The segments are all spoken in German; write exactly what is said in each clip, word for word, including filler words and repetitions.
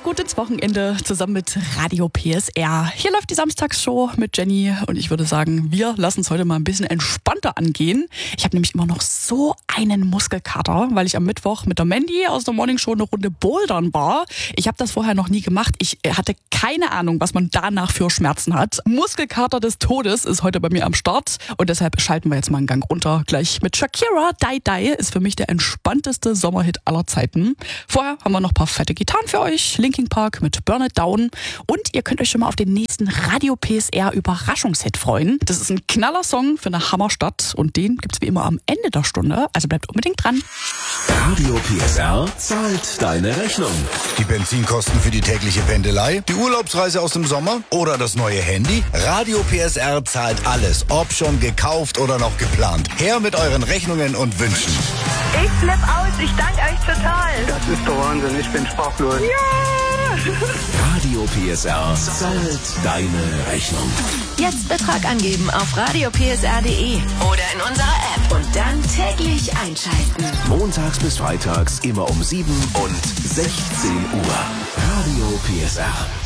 gut ins Wochenende zusammen mit Radio P S R. Hier läuft die Samstagsshow mit Jenny und ich würde sagen, wir lassen es heute mal ein bisschen entspannter angehen. Ich habe nämlich immer noch so einen Muskelkater, weil ich am Mittwoch mit der Mandy aus der Morning Show eine Runde bouldern war. Ich habe das vorher noch nie gemacht. Ich hatte keine Ahnung, was man danach für Schmerzen hat. Muskelkater des Todes ist heute bei mir am Start und deshalb schalten wir jetzt mal einen Gang runter. Gleich mit Shakira. Die Die ist für mich der entspannteste Sommerhit aller Zeiten. Vorher haben wir noch ein paar fette Gitarren für euch. Linkin Park mit Burn It Down. Und ihr könnt euch schon mal auf den nächsten Radio P S R Überraschungshit freuen. Das ist ein Knaller-Song für eine Hammerstadt und den gibt's wie immer am Ende der Stunde. Also bleibt unbedingt dran. Radio P S R zahlt deine Rechnung. Die Benzinkosten für die tägliche Pendelei, die Urlaubsreise aus dem Sommer oder das neue Handy? Radio P S R zahlt alles, ob schon gekauft oder noch geplant. Her mit euren Rechnungen und Wünschen. Ich flipp aus, ich danke euch total. Das ist der Wahnsinn, ich bin sprachlos. Ja! Radio P S R zahlt deine Rechnung. Jetzt Betrag angeben auf radio p s r punkt d e oder in unserer App und dann täglich einschalten. Montags bis freitags immer um sieben und sechzehn Uhr. Radio P S R.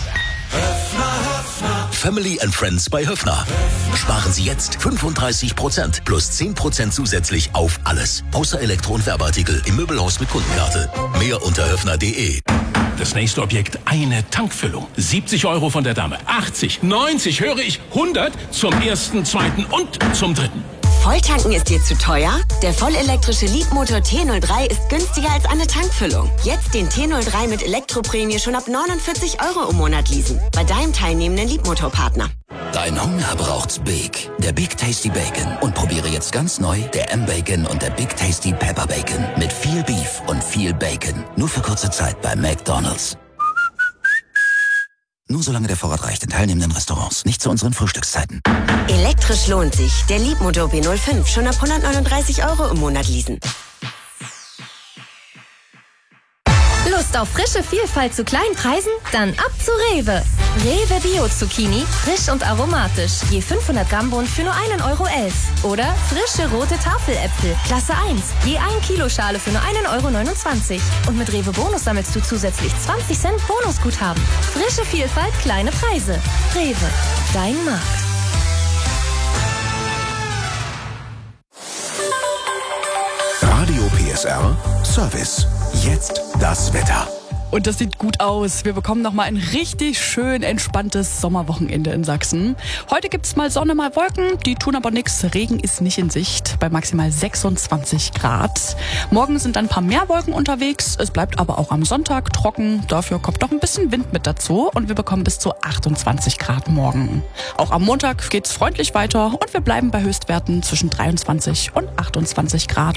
Family and Friends bei Höffner. Sparen Sie jetzt fünfunddreißig Prozent plus zehn Prozent zusätzlich auf alles. Außer Elektro- und Werbeartikel im Möbelhaus mit Kundenkarte. Mehr unter höffner punkt de. Das nächste Objekt, eine Tankfüllung. siebzig Euro von der Dame. achtzig, neunzig, höre ich, hundert zum ersten, zweiten und zum dritten. Volltanken ist dir zu teuer? Der vollelektrische Leapmotor T null drei ist günstiger als eine Tankfüllung. Jetzt den T null drei mit Elektroprämie schon ab neunundvierzig Euro im Monat leasen. Bei deinem teilnehmenden Leapmotor-Partner. Dein Hunger braucht's Big. Der Big Tasty Bacon. Und probiere jetzt ganz neu der M-Bacon und der Big Tasty Pepper Bacon. Mit viel Beef und viel Bacon. Nur für kurze Zeit bei McDonald's. Nur solange der Vorrat reicht in teilnehmenden Restaurants. Nicht zu unseren Frühstückszeiten. Elektrisch lohnt sich. Der Leapmotor B null fünf schon ab hundertneununddreißig Euro im Monat leasen. Lust auf frische Vielfalt zu kleinen Preisen? Dann ab zu Rewe. Rewe Bio Zucchini, frisch und aromatisch. Je fünfhundert Gramm Bund für nur einen Euro elf. Oder frische rote Tafeläpfel, Klasse eins. Je ein Kilo Schale für nur einen Euro neunundzwanzig. Und mit Rewe Bonus sammelst du zusätzlich zwanzig Cent Bonusguthaben. Frische Vielfalt, kleine Preise. Rewe, dein Markt. Radio P S R Service. Jetzt das Wetter. Und das sieht gut aus. Wir bekommen nochmal ein richtig schön entspanntes Sommerwochenende in Sachsen. Heute gibt's mal Sonne, mal Wolken. Die tun aber nichts. Regen ist nicht in Sicht bei maximal sechsundzwanzig Grad. Morgen sind dann ein paar mehr Wolken unterwegs. Es bleibt aber auch am Sonntag trocken. Dafür kommt noch ein bisschen Wind mit dazu. Und wir bekommen bis zu achtundzwanzig Grad morgen. Auch am Montag geht's freundlich weiter. Und wir bleiben bei Höchstwerten zwischen dreiundzwanzig und achtundzwanzig Grad.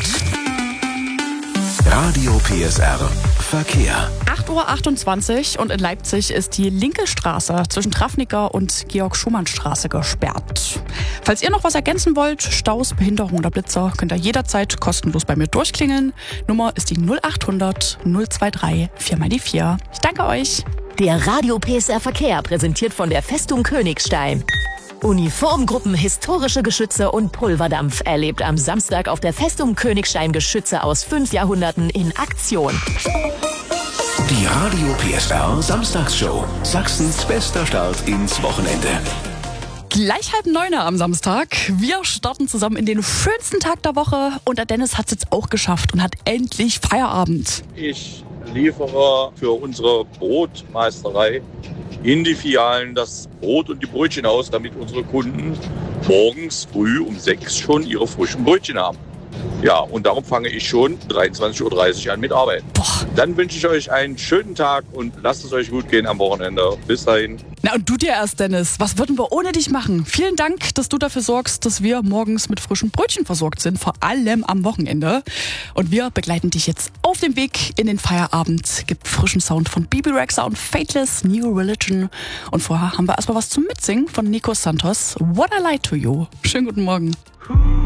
Radio P S R Verkehr. acht Uhr achtundzwanzig und in Leipzig ist die linke Straße zwischen Trafnicker und Georg-Schumann-Straße gesperrt. Falls ihr noch was ergänzen wollt, Staus, Behinderung oder Blitzer, könnt ihr jederzeit kostenlos bei mir durchklingeln. Nummer ist die null achthundert null dreiundzwanzig vier mal die vier. Ich danke euch. Der Radio P S R Verkehr präsentiert von der Festung Königstein. Uniformgruppen, historische Geschütze und Pulverdampf erlebt am Samstag auf der Festung Königstein Geschütze aus fünf Jahrhunderten in Aktion. Die Radio P S R Samstagsshow. Sachsens bester Start ins Wochenende. Gleich halb neuner am Samstag. Wir starten zusammen in den schönsten Tag der Woche und der Dennis hat es jetzt auch geschafft und hat endlich Feierabend. Ich liefere für unsere Brotmeisterei in die Filialen das Brot und die Brötchen aus, damit unsere Kunden morgens früh um sechs schon ihre frischen Brötchen haben. Ja, und darum fange ich schon dreiundzwanzig Uhr dreißig an mit Arbeiten. Boah. Dann wünsche ich euch einen schönen Tag und lasst es euch gut gehen am Wochenende. Bis dahin. Na und du dir erst, Dennis. Was würden wir ohne dich machen? Vielen Dank, dass du dafür sorgst, dass wir morgens mit frischen Brötchen versorgt sind, vor allem am Wochenende. Und wir begleiten dich jetzt auf dem Weg in den Feierabend. Gibt frischen Sound von Bibi Rexha und Fateless, New Religion. Und vorher haben wir erstmal was zum Mitsingen von Nico Santos. What I Lie to You. Schönen guten Morgen.